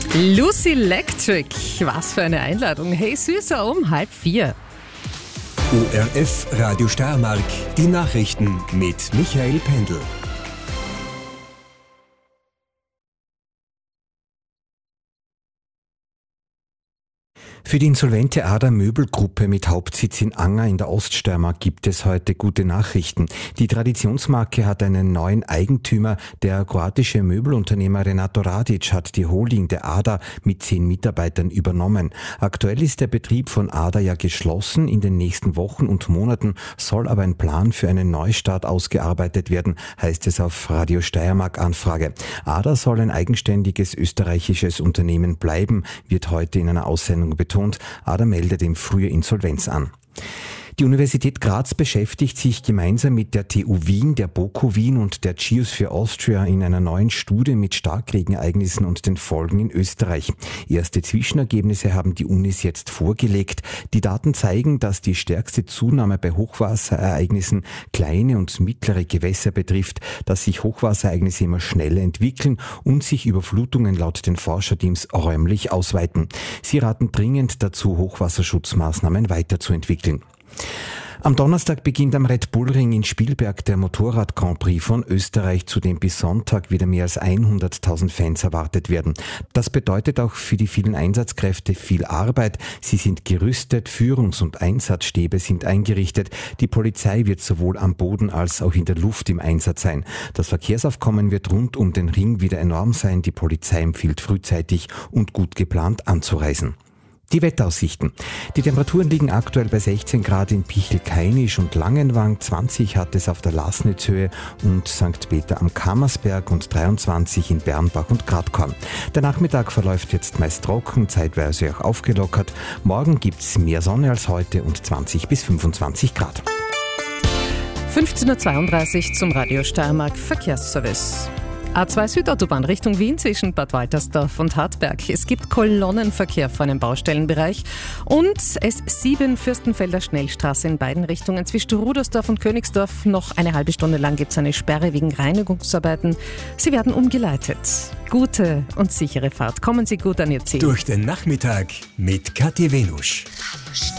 Lucy Electric, was für eine Einladung. Hey Süßer, um 3:30. ORF Radio Steiermark, die Nachrichten mit Michael Pendl. Für die insolvente Ada Möbelgruppe mit Hauptsitz in Anger in der Oststeiermark gibt es heute gute Nachrichten. Die Traditionsmarke hat einen neuen Eigentümer. Der kroatische Möbelunternehmer Renato Radic hat die Holding der Ada mit 10 Mitarbeitern übernommen. Aktuell ist der Betrieb von Ada ja geschlossen. In den nächsten Wochen und Monaten soll aber ein Plan für einen Neustart ausgearbeitet werden, heißt es auf Radio Steiermark Anfrage. Ada soll ein eigenständiges österreichisches Unternehmen bleiben, wird heute in einer Aussendung betont. Ada meldet im Frühjahr Insolvenz an. Die Universität Graz beschäftigt sich gemeinsam mit der TU Wien, der BOKU Wien und der Geosphere Austria in einer neuen Studie mit Starkregenereignissen und den Folgen in Österreich. Erste Zwischenergebnisse haben die Unis jetzt vorgelegt. Die Daten zeigen, dass die stärkste Zunahme bei Hochwasserereignissen kleine und mittlere Gewässer betrifft, dass sich Hochwasserereignisse immer schneller entwickeln und sich Überflutungen laut den Forscherteams räumlich ausweiten. Sie raten dringend dazu, Hochwasserschutzmaßnahmen weiterzuentwickeln. Am Donnerstag beginnt am Red Bull Ring in Spielberg der Motorrad-Grand Prix von Österreich, zu dem bis Sonntag wieder mehr als 100.000 Fans erwartet werden. Das bedeutet auch für die vielen Einsatzkräfte viel Arbeit. Sie sind gerüstet, Führungs- und Einsatzstäbe sind eingerichtet. Die Polizei wird sowohl am Boden als auch in der Luft im Einsatz sein. Das Verkehrsaufkommen wird rund um den Ring wieder enorm sein. Die Polizei empfiehlt frühzeitig und gut geplant anzureisen. Die Wetteraussichten. Die Temperaturen liegen aktuell bei 16 Grad in Pichl-Kainisch und Langenwang, 20 hat es auf der Lasnitzhöhe und St. Peter am Kammersberg und 23 in Bernbach und Gradkorn. Der Nachmittag verläuft jetzt meist trocken, zeitweise auch aufgelockert. Morgen gibt's mehr Sonne als heute und 20 bis 25 Grad. 15.32 Uhr zum Radio Steiermark Verkehrsservice. A2 Südautobahn Richtung Wien zwischen Bad Waltersdorf und Hartberg. Es gibt Kolonnenverkehr vor einem Baustellenbereich. Und S7 Fürstenfelder Schnellstraße in beiden Richtungen. Zwischen Rudersdorf und Königsdorf noch eine halbe Stunde lang gibt es eine Sperre wegen Reinigungsarbeiten. Sie werden umgeleitet. Gute und sichere Fahrt. Kommen Sie gut an Ihr Ziel. Durch den Nachmittag mit Kathi Venusch.